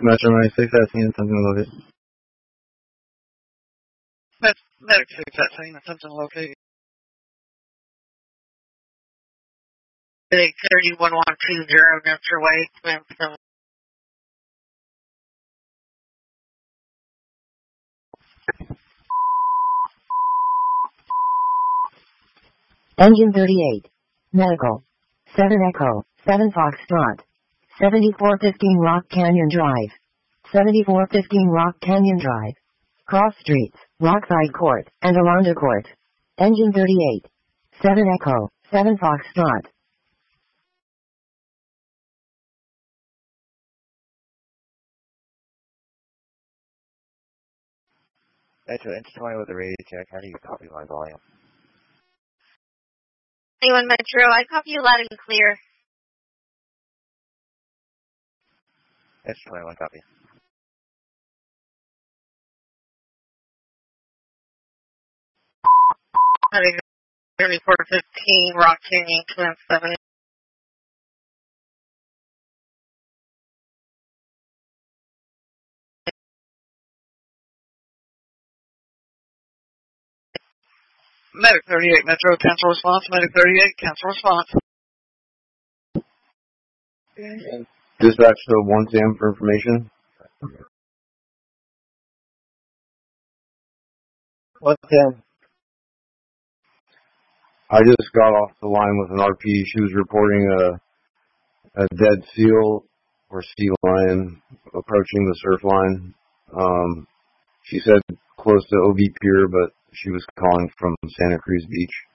Metro 96, asking something located. Medic 6, asking something located. Medic 31120, Metro Way, Clemson. Engine 38. Medical. 7 Echo, 7 Foxtrot. 7415 Rock Canyon Drive. 7415 Rock Canyon Drive. Cross Streets, Rockside Court, and Aranda Court. Engine 38. 7 Echo, 7 Foxtrot. Metro, enter 20 with the radio check. How do you copy my volume? A1 Metro, I copy you loud and clear. Enter 21, copy. Medic 3415, Rock Canyon, Clemson. Medic 38, Metro, cancel response. Medic 38, cancel response. Dispatch to 1 Sam for information. What, Sam? I just got off the line with an RP. She was reporting a dead seal or sea lion approaching the surf line. She said close to OB Pier, but she was calling from Santa Cruz Beach.